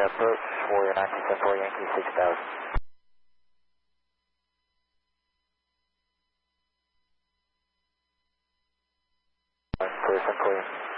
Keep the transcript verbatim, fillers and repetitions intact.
approach for your nineteen seventy-four Yankee six thousand. Clear, clear.